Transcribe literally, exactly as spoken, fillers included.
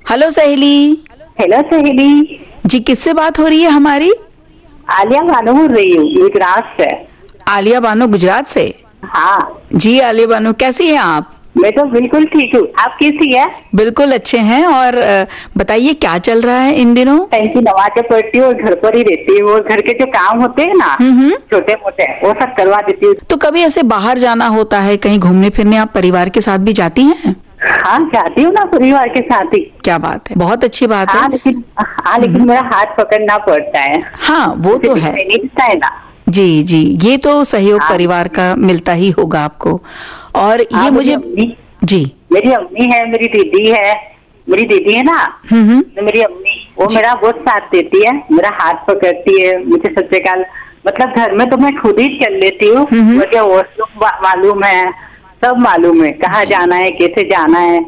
Hello सहेली। Hello सहेली जी, किससे बात हो रही है हमारी? आलिया बानो बोल रही हूँ गुजरात से। आलिया बानो, गुजरात से। हाँ जी आलिया बानो, कैसी हैं आप? मैं तो बिल्कुल ठीक हूँ, आप कैसी है? बिल्कुल अच्छे हैं। और अ, बताइए क्या चल रहा है इन दिनों? ऐसी नमाज़ें पढ़ती हूँ और घर पर ही रहती हूँ और घर के जो काम होते हैं ना हम्म। छोटे मोटे वो सब करवा देती हूँ। तो कभी ऐसे बाहर जाना होता है, कहीं घूमने फिरने आप परिवार के साथ भी जाती हैं? हाँ जाती हूँ ना परिवार के साथ ही। क्या बात है, बहुत अच्छी बात हाँ है। लेकिन हाँ लेकिन मेरा हाथ पकड़ना पड़ता है। हाँ वो तो मुझे है। दिखने नहीं देता है ना। जी जी, ये तो सहयोग हाँ। परिवार का मिलता ही होगा आपको। और हाँ, ये मेरी मुझे अम्मी जी मेरी अम्मी है, मेरी दीदी है। मेरी दीदी है ना, हम्म हम्म तो मेरी अम्मी वो जी। मेरा बहुत साथ देती है, मेरा हाथ पकड़ती है। मुझे सच्चे काल मतलब घर में तो मैं खुद ही चल लेती हूँ, हम्म हम्म। मुझे वॉशरूम मालूम है, सब मालूम है, कहाँ जाना है कैसे जाना है।